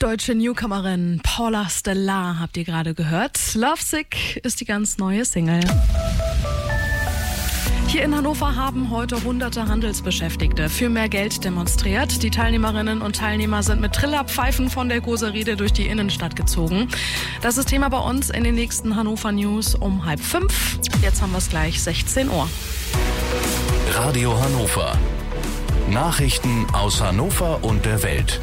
Deutsche Newcomerin Paula Stellar habt ihr gerade gehört. Lovesick ist die ganz neue Single. Hier in Hannover haben heute hunderte Handelsbeschäftigte für mehr Geld demonstriert. Die Teilnehmerinnen und Teilnehmer sind mit Trillerpfeifen von der Goserriede durch die Innenstadt gezogen. Das ist Thema bei uns in den nächsten Hannover News um 4:30. Jetzt haben wir es gleich 16 Uhr. Radio Hannover. Nachrichten aus Hannover und der Welt.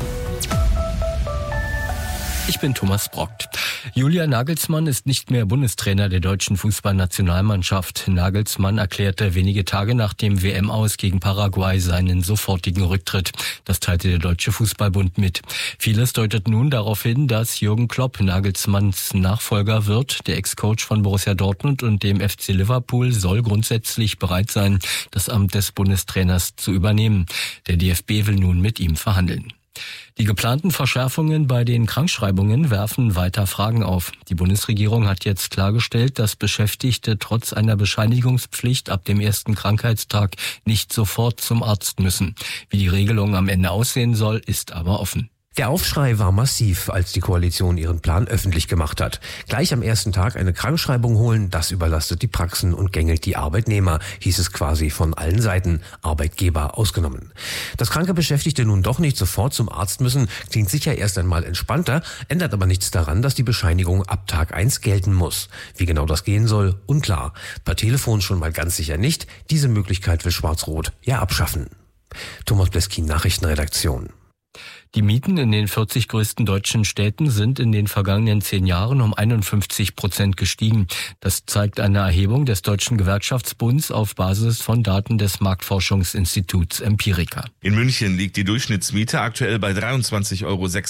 Ich bin Thomas Brockt. Julian Nagelsmann ist nicht mehr Bundestrainer der deutschen Fußballnationalmannschaft. Nagelsmann erklärte wenige Tage nach dem WM-Aus gegen Paraguay seinen sofortigen Rücktritt. Das teilte der Deutsche Fußballbund mit. Vieles deutet nun darauf hin, dass Jürgen Klopp Nagelsmanns Nachfolger wird. Der Ex-Coach von Borussia Dortmund und dem FC Liverpool soll grundsätzlich bereit sein, das Amt des Bundestrainers zu übernehmen. Der DFB will nun mit ihm verhandeln. Die geplanten Verschärfungen bei den Krankschreibungen werfen weiter Fragen auf. Die Bundesregierung hat jetzt klargestellt, dass Beschäftigte trotz einer Bescheinigungspflicht ab dem ersten Krankheitstag nicht sofort zum Arzt müssen. Wie die Regelung am Ende aussehen soll, ist aber offen. Der Aufschrei war massiv, als die Koalition ihren Plan öffentlich gemacht hat. Gleich am ersten Tag eine Krankschreibung holen, das überlastet die Praxen und gängelt die Arbeitnehmer, hieß es quasi von allen Seiten, Arbeitgeber ausgenommen. Dass kranke Beschäftigte nun doch nicht sofort zum Arzt müssen, klingt sicher erst einmal entspannter, ändert aber nichts daran, dass die Bescheinigung ab Tag 1 gelten muss. Wie genau das gehen soll, unklar. Per Telefon schon mal ganz sicher nicht. Diese Möglichkeit will Schwarz-Rot ja abschaffen. Thomas Bleskin, Nachrichtenredaktion. Die Mieten in den 40 größten deutschen Städten sind in den vergangenen 10 Jahren um 51% gestiegen. Das zeigt eine Erhebung des Deutschen Gewerkschaftsbunds auf Basis von Daten des Marktforschungsinstituts Empirica. In München liegt die Durchschnittsmiete aktuell bei 23,36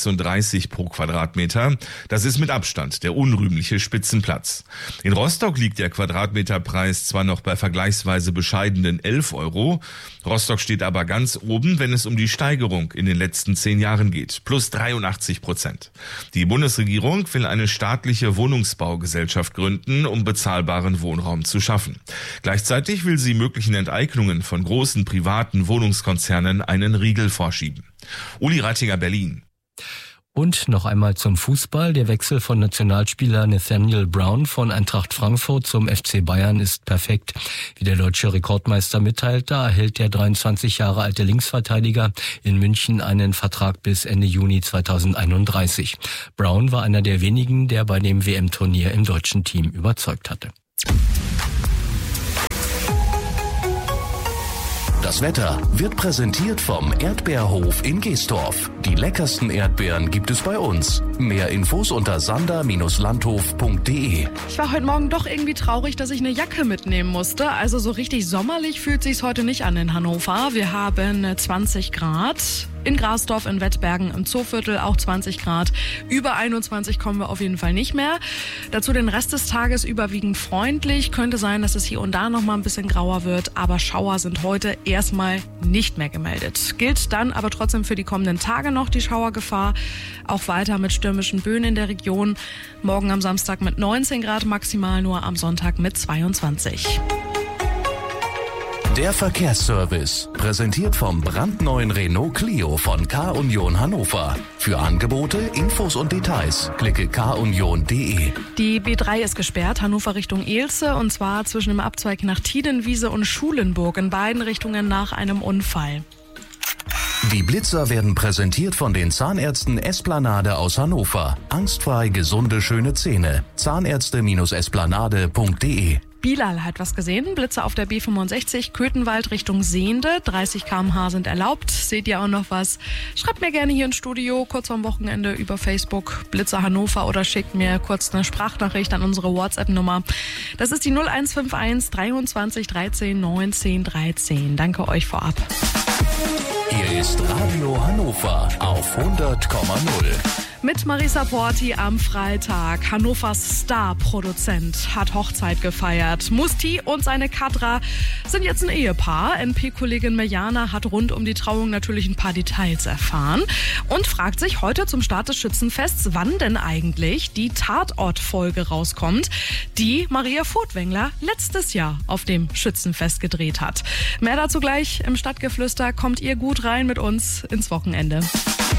€ pro Quadratmeter. Das ist mit Abstand der unrühmliche Spitzenplatz. In Rostock liegt der Quadratmeterpreis zwar noch bei vergleichsweise bescheidenen 11 €. Rostock steht aber ganz oben, wenn es um die Steigerung in den letzten 10 Jahren geht, plus 83%. Die Bundesregierung will eine staatliche Wohnungsbaugesellschaft gründen, um bezahlbaren Wohnraum zu schaffen. Gleichzeitig will sie möglichen Enteignungen von großen privaten Wohnungskonzernen einen Riegel vorschieben. Uli Rattinger, Berlin. Und noch einmal zum Fußball. Der Wechsel von Nationalspieler Nathaniel Brown von Eintracht Frankfurt zum FC Bayern ist perfekt. Wie der deutsche Rekordmeister mitteilte, erhält der 23 Jahre alte Linksverteidiger in München einen Vertrag bis Ende Juni 2031. Brown war einer der wenigen, der bei dem WM-Turnier im deutschen Team überzeugt hatte. Das Wetter wird präsentiert vom Erdbeerhof in Geestorf. Die leckersten Erdbeeren gibt es bei uns. Mehr Infos unter sander-landhof.de. Ich war heute Morgen doch irgendwie traurig, dass ich eine Jacke mitnehmen musste. Also so richtig sommerlich fühlt sich's heute nicht an in Hannover. Wir haben 20 Grad. In Grasdorf, in Wettbergen, im Zooviertel auch 20 Grad. Über 21 kommen wir auf jeden Fall nicht mehr. Dazu den Rest des Tages überwiegend freundlich. Könnte sein, dass es hier und da noch mal ein bisschen grauer wird. Aber Schauer sind heute erstmal nicht mehr gemeldet. Gilt dann aber trotzdem für die kommenden Tage noch die Schauergefahr. Auch weiter mit stürmischen Böen in der Region. Morgen am Samstag mit 19 Grad maximal, nur am Sonntag mit 22. Der Verkehrsservice, präsentiert vom brandneuen Renault Clio von K-Union Hannover. Für Angebote, Infos und Details klicke kunion.de. Die B3 ist gesperrt, Hannover Richtung Ehlse, und zwar zwischen dem Abzweig nach Tiedenwiese und Schulenburg, in beiden Richtungen nach einem Unfall. Die Blitzer werden präsentiert von den Zahnärzten Esplanade aus Hannover. Angstfrei gesunde, schöne Zähne. Zahnärzte-esplanade.de. Bilal hat was gesehen. Blitze auf der B65, Köthenwald Richtung Sehnde. 30 km/h sind erlaubt. Seht ihr auch noch was? Schreibt mir gerne hier ins Studio, kurz vorm Wochenende über Facebook, Blitzer Hannover, oder schickt mir kurz eine Sprachnachricht an unsere WhatsApp-Nummer. Das ist die 0151 23 13 19 13. Danke euch vorab. Hier ist Radio Hannover auf 100,0. Mit Marisa Porti am Freitag. Hannovers Star-Produzent hat Hochzeit gefeiert. Musti und seine Kadra sind jetzt ein Ehepaar. NP-Kollegin Mirjana hat rund um die Trauung natürlich ein paar Details erfahren und fragt sich heute zum Start des Schützenfests, wann denn eigentlich die Tatort-Folge rauskommt, die Maria Furtwängler letztes Jahr auf dem Schützenfest gedreht hat. Mehr dazu gleich im Stadtgeflüster. Kommt ihr gut rein mit uns ins Wochenende.